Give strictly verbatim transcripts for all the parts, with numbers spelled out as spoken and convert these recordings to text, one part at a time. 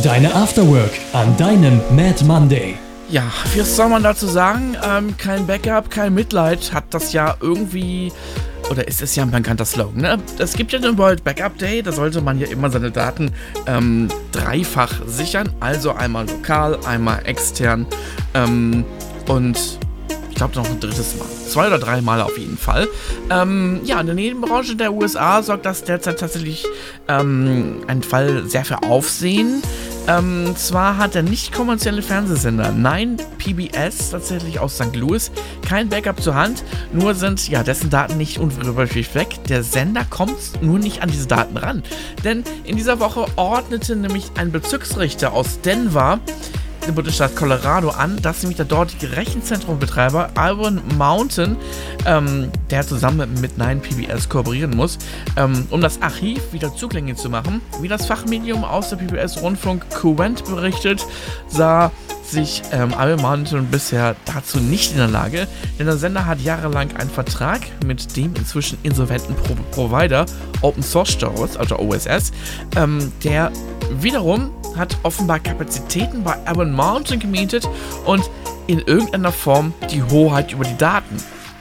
Deine Afterwork an deinem Mad Monday. Ja, was soll man dazu sagen? Ähm, kein Backup, kein Mitleid hat das ja irgendwie, oder ist es ja ein bekannter Slogan, ne? Es gibt ja den World Backup Day, da sollte man ja immer seine Daten ähm, dreifach sichern, also einmal lokal, einmal extern ähm, und ich glaube noch ein drittes Mal. Zwei oder drei Mal auf jeden Fall. Ähm, ja, in der Nebenbranche der U S A sorgt das derzeit tatsächlich ähm, ein Fall sehr für Aufsehen. Ähm, zwar hat der nicht kommerzielle Fernsehsender Nine P B S tatsächlich aus Sankt Louis kein Backup zur Hand, nur sind ja dessen Daten nicht unwiderruflich weg. Der Sender kommt nur nicht an diese Daten ran. Denn in dieser Woche ordnete nämlich ein Bezirksrichter aus Denver im Bundesstaat Colorado an, dass nämlich der dortige Rechenzentrombetreiber Iron Mountain, ähm, der zusammen mit Nine P B S kooperieren muss, ähm, um das Archiv wieder zugänglich zu machen. Wie das Fachmedium aus der P B S-Rundfunk Qwent berichtet, sah sich ähm, Iron Mountain bisher dazu nicht in der Lage, denn der Sender hat jahrelang einen Vertrag mit dem inzwischen insolventen Pro- Provider Open Source Storage, also O S S, ähm, der wiederum hat offenbar Kapazitäten bei Iron Mountain gemietet und in irgendeiner Form die Hoheit über die Daten.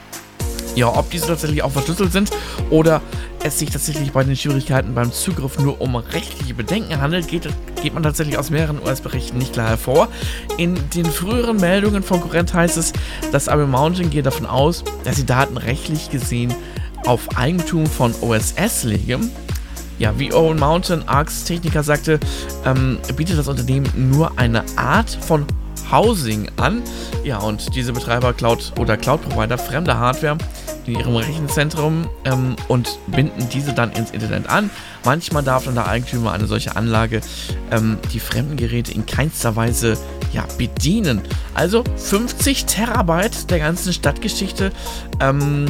Ja, ob diese tatsächlich auch verschlüsselt sind oder es sich tatsächlich bei den Schwierigkeiten beim Zugriff nur um rechtliche Bedenken handelt, geht, geht man tatsächlich aus mehreren U S-Berichten nicht klar hervor. In den früheren Meldungen von Qwent heißt es, dass Iron Mountain geht davon aus, dass die Daten rechtlich gesehen auf Eigentum von O S S liegen. Ja, wie Iron Mountain Arcs Techniker sagte, ähm, bietet das Unternehmen nur eine Art von Housing an. Ja, und diese Betreiber Cloud oder Cloud-Provider fremde Hardware in ihrem Rechenzentrum ähm, und binden diese dann ins Internet an. Manchmal darf dann der Eigentümer eine solche Anlage ähm, die fremden Geräte in keinster Weise ja, bedienen. Also fünfzig Terabyte der ganzen Stadtgeschichte ähm,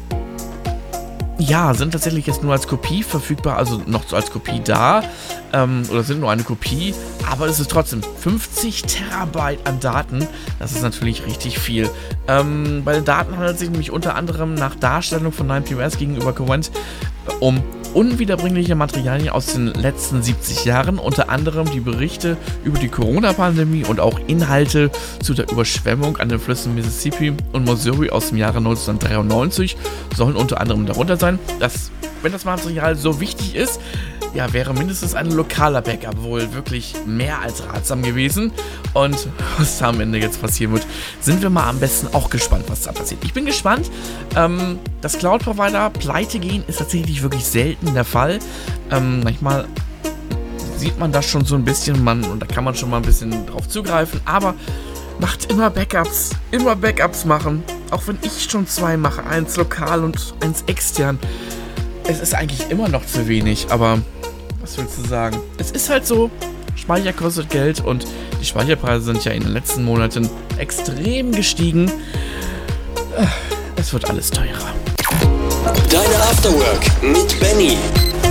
ja, sind tatsächlich jetzt nur als Kopie verfügbar, also noch so als Kopie da, ähm, oder sind nur eine Kopie, aber es ist trotzdem fünfzig Terabyte an Daten, das ist natürlich richtig viel. Ähm, bei den Daten handelt es sich nämlich unter anderem nach Darstellung von Nine P B S gegenüber Qwent um unwiederbringliche Materialien aus den letzten siebzig Jahren, unter anderem die Berichte über die Corona-Pandemie und auch Inhalte zu der Überschwemmung an den Flüssen Mississippi und Missouri aus dem Jahre neunzehnhundertdreiundneunzig sollen unter anderem darunter sein. Dass, wenn das Material so wichtig ist, ja, wäre mindestens ein lokaler Backup wohl wirklich mehr als ratsam gewesen. Und was da am Ende jetzt passieren wird, sind wir mal am besten auch gespannt, was da passiert. Ich bin gespannt. Ähm, dass Cloud-Provider pleite gehen, ist tatsächlich wirklich selten der Fall. Ähm, manchmal sieht man das schon so ein bisschen, man, und da kann man schon mal ein bisschen drauf zugreifen, aber macht immer Backups, immer Backups machen. Auch wenn ich schon zwei mache, eins lokal und eins extern. Es ist eigentlich immer noch zu wenig, aber was willst du sagen? Es ist halt so, Speicher kostet Geld und die Speicherpreise sind ja in den letzten Monaten extrem gestiegen. Es wird alles teurer. Deine Afterwork mit Benny.